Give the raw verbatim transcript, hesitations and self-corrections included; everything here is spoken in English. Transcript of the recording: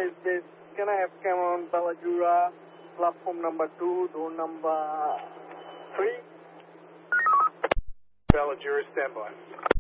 is this? Can I have Cameron Bellagura, platform number two, door number three? Bellagura, standby.